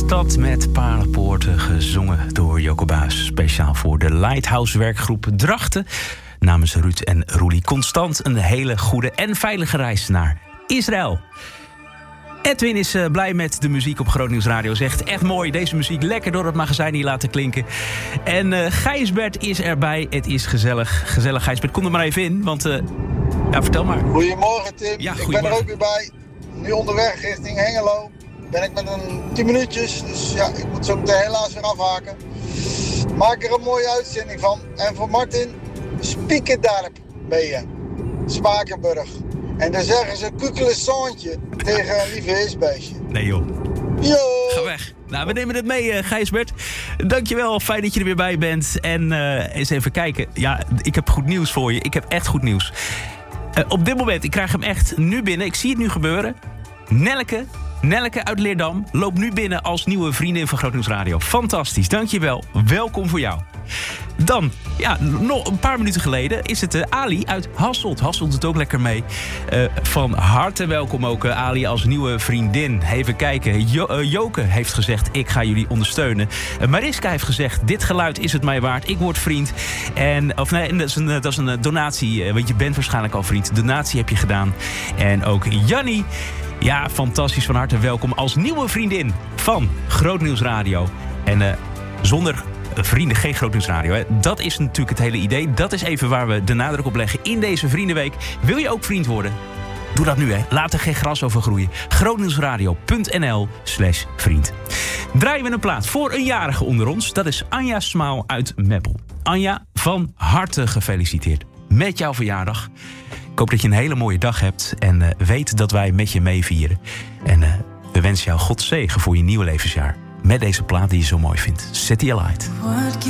Stad met Paardenpoorten, gezongen door Joko Buijs. Speciaal voor de Lighthouse werkgroep Drachten. Namens Ruud en Roelie Constant een hele goede en veilige reis naar Israël. Edwin is blij met de muziek op Groot Nieuws Radio. Zegt echt mooi, deze muziek lekker door het magazijn hier laten klinken. En Gijsbert is erbij. Het is gezellig. Gezellig, Gijsbert. Kom er maar even in, want ja, vertel maar. Goedemorgen, Tim. Ja, ik ben er ook weer bij. Nu onderweg richting Hengelo. Ben ik met een 10 minuutjes. Dus ja, ik moet zo meteen helaas weer afhaken. Maak er een mooie uitzending van. En voor Martin, Spiekendarp ben je. Spakenburg. En dan zeggen ze kukelensoontje tegen een lief heesbeestje. Nee joh. Yo! Ga weg. Nou, we nemen het mee, Gijsbert. Dankjewel, fijn dat je er weer bij bent. En eens even kijken. Ja, ik heb goed nieuws voor je. Ik heb echt goed nieuws. Op dit moment, ik krijg hem echt nu binnen. Ik zie het nu gebeuren. Nelleke uit Leerdam loopt nu binnen als nieuwe vriendin van Groot Nieuws Radio. Fantastisch, dankjewel. Welkom voor jou. Dan, ja, nog een paar minuten geleden is het Ali uit Hasselt. Hasselt doet ook lekker mee. Van harte welkom ook Ali als nieuwe vriendin. Even kijken, Joke heeft gezegd, ik ga jullie ondersteunen. Mariska heeft gezegd, dit geluid is het mij waard. Ik word vriend. Dat is een donatie, want je bent waarschijnlijk al vriend. Donatie heb je gedaan. En ook Jannie. Ja, fantastisch, van harte welkom als nieuwe vriendin van Groot Nieuws Radio. En zonder vrienden geen Groot Nieuws Radio. Hè. Dat is natuurlijk het hele idee. Dat is even waar we de nadruk op leggen in deze Vriendenweek. Wil je ook vriend worden? Doe dat nu, hè. Laat er geen gras over groeien. grootnieuwsradio.nl/vriend. Draaien we een plaat voor een jarige onder ons. Dat is Anja Smaal uit Meppel. Anja, van harte gefeliciteerd met jouw verjaardag. Ik hoop dat je een hele mooie dag hebt en weet dat wij met je meevieren. En we wensen jou God zegen voor je nieuwe levensjaar. Met deze plaat die je zo mooi vindt. City Light.